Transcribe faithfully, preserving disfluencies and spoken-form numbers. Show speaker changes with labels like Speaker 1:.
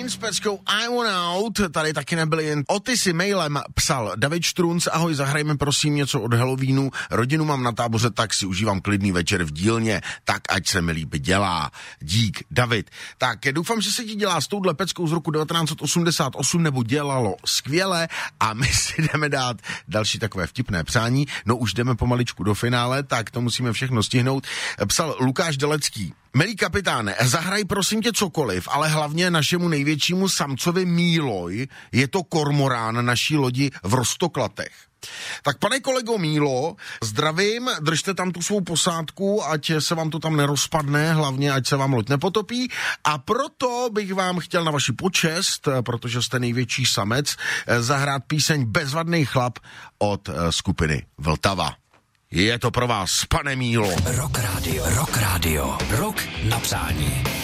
Speaker 1: Rain s peckou I Want Out, tady taky nebyli jen Otisy mailem psal David Štrunc, ahoj, zahrajme prosím něco od Halloweenu, rodinu mám na táboře, tak si užívám klidný večer v dílně, tak ať se mi líbí dělá. Dík, David. Tak doufám, že se ti dělá s touhle peckou z roku devatenáct osmdesát osm, nebo dělalo skvěle, a my si jdeme dát další takové vtipné přání. No už jdeme pomaličku do finále, tak to musíme všechno stihnout. Psal Lukáš Delecký. Milý kapitáne, zahraj prosím tě cokoliv, ale hlavně našemu největšímu samcovi Míloj, je to kormorán naší lodi v Roztoklatech. Tak pane kolego Mílo, zdravím, držte tam tu svou posádku, ať se vám to tam nerozpadne, hlavně ať se vám loď nepotopí, a proto bych vám chtěl na vaši počest, protože jste největší samec, zahrát píseň Bezvadný chlap od skupiny Vltava. Je to pro vás, pane Mílo.
Speaker 2: Rock Radio, Rock Radio, Rock na přání.